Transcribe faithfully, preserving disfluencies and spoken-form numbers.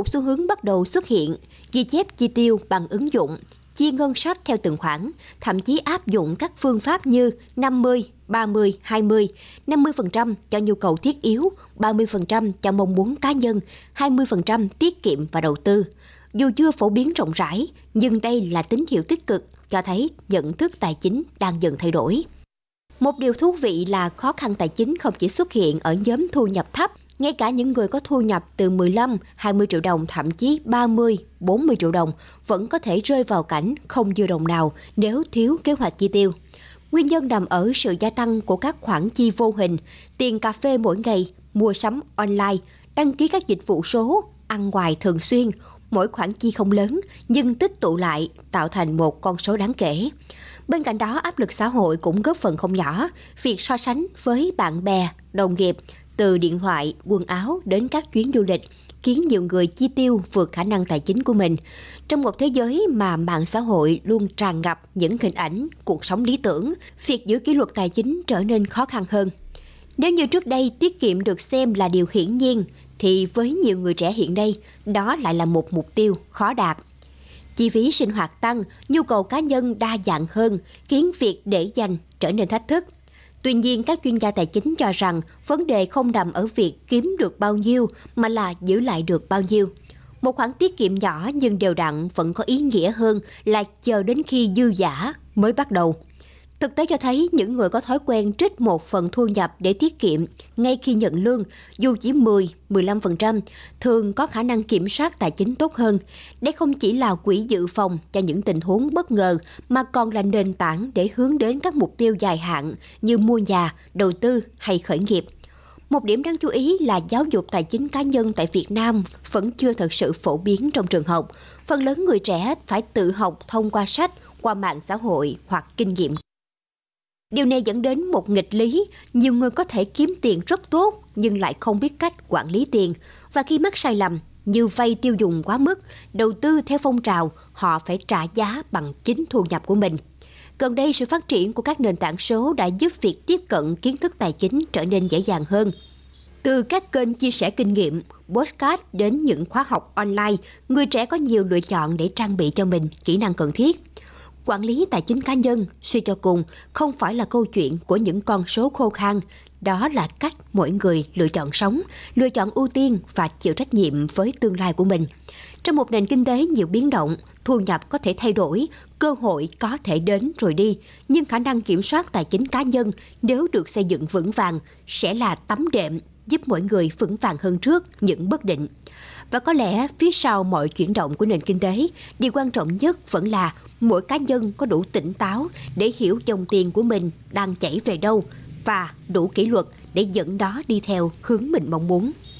một xu hướng bắt đầu xuất hiện, ghi chép chi tiêu bằng ứng dụng, chia ngân sách theo từng khoản, thậm chí áp dụng các phương pháp như năm mươi, ba mươi, hai mươi, năm mươi phần trăm cho nhu cầu thiết yếu, ba mươi phần trăm cho mong muốn cá nhân, hai mươi phần trăm tiết kiệm và đầu tư. Dù chưa phổ biến rộng rãi, nhưng đây là tín hiệu tích cực cho thấy nhận thức tài chính đang dần thay đổi. Một điều thú vị là khó khăn tài chính không chỉ xuất hiện ở nhóm thu nhập thấp, ngay cả những người có thu nhập từ mười lăm, hai mươi triệu đồng, thậm chí ba mươi, bốn mươi triệu đồng vẫn có thể rơi vào cảnh không dư đồng nào nếu thiếu kế hoạch chi tiêu. Nguyên nhân nằm ở sự gia tăng của các khoản chi vô hình, tiền cà phê mỗi ngày, mua sắm online, đăng ký các dịch vụ số, ăn ngoài thường xuyên. Mỗi khoản chi không lớn nhưng tích tụ lại tạo thành một con số đáng kể. Bên cạnh đó, áp lực xã hội cũng góp phần không nhỏ. Việc so sánh với bạn bè, đồng nghiệp, từ điện thoại, quần áo đến các chuyến du lịch, khiến nhiều người chi tiêu vượt khả năng tài chính của mình. Trong một thế giới mà mạng xã hội luôn tràn ngập những hình ảnh cuộc sống lý tưởng, việc giữ kỷ luật tài chính trở nên khó khăn hơn. Nếu như trước đây tiết kiệm được xem là điều hiển nhiên, thì với nhiều người trẻ hiện nay, đó lại là một mục tiêu khó đạt. Chi phí sinh hoạt tăng, nhu cầu cá nhân đa dạng hơn, khiến việc để dành trở nên thách thức. Tuy nhiên, các chuyên gia tài chính cho rằng vấn đề không nằm ở việc kiếm được bao nhiêu mà là giữ lại được bao nhiêu. Một khoản tiết kiệm nhỏ nhưng đều đặn vẫn có ý nghĩa hơn là chờ đến khi dư dả mới bắt đầu. Thực tế cho thấy những người có thói quen trích một phần thu nhập để tiết kiệm ngay khi nhận lương, dù chỉ mười đến mười lăm phần trăm, thường có khả năng kiểm soát tài chính tốt hơn. Đây không chỉ là quỹ dự phòng cho những tình huống bất ngờ, mà còn là nền tảng để hướng đến các mục tiêu dài hạn như mua nhà, đầu tư hay khởi nghiệp. Một điểm đáng chú ý là giáo dục tài chính cá nhân tại Việt Nam vẫn chưa thật sự phổ biến trong trường học. Phần lớn người trẻ phải tự học thông qua sách, qua mạng xã hội hoặc kinh nghiệm. Điều này dẫn đến một nghịch lý, nhiều người có thể kiếm tiền rất tốt nhưng lại không biết cách quản lý tiền. Và khi mắc sai lầm như vay tiêu dùng quá mức, đầu tư theo phong trào, họ phải trả giá bằng chính thu nhập của mình. Gần đây, sự phát triển của các nền tảng số đã giúp việc tiếp cận kiến thức tài chính trở nên dễ dàng hơn. Từ các kênh chia sẻ kinh nghiệm, podcast đến những khóa học online, người trẻ có nhiều lựa chọn để trang bị cho mình kỹ năng cần thiết. Quản lý tài chính cá nhân, suy cho cùng, không phải là câu chuyện của những con số khô khan. Đó là cách mỗi người lựa chọn sống, lựa chọn ưu tiên và chịu trách nhiệm với tương lai của mình. Trong một nền kinh tế nhiều biến động, thu nhập có thể thay đổi, cơ hội có thể đến rồi đi, nhưng khả năng kiểm soát tài chính cá nhân nếu được xây dựng vững vàng sẽ là tấm đệm giúp mỗi người vững vàng hơn trước những bất định. Và có lẽ phía sau mọi chuyển động của nền kinh tế, điều quan trọng nhất vẫn là mỗi cá nhân có đủ tỉnh táo để hiểu dòng tiền của mình đang chảy về đâu và đủ kỷ luật để dẫn đó đi theo hướng mình mong muốn.